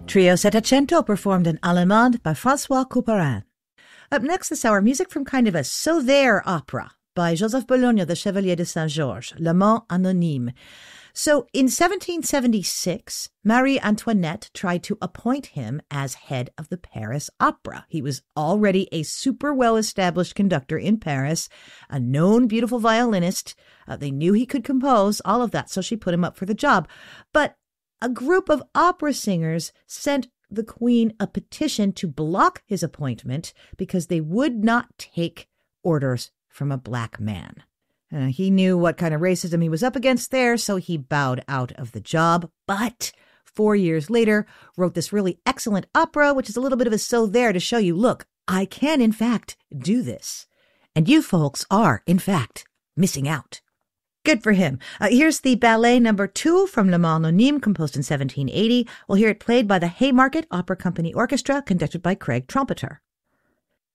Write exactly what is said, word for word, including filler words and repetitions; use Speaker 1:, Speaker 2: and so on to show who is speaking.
Speaker 1: Trio Settecento performed in Allemande by Francois Couperin. Up next this hour, music from kind of a So There opera by Joseph Bologna, the Chevalier de Saint-Georges, L'Amant Anonyme. So in seventeen seventy-six, Marie Antoinette tried to appoint him as head of the Paris Opera. He was already a super well-established conductor in Paris, a known beautiful violinist. Uh, they knew he could compose, all of that, so she put him up for the job. But a group of opera singers sent the Queen a petition to block his appointment because they would not take orders from a black man. Uh, he knew what kind of racism he was up against there, so he bowed out of the job. But four years later, wrote this really excellent opera, which is a little bit of a So There to show you, look, I can, in fact, do this. And you folks are, in fact, missing out. Good for him. Uh, here's the ballet number two from L'Amant Anonyme, composed in seventeen eighty. We'll hear it played by the Haymarket Opera Company Orchestra, conducted by Craig Trumpeter.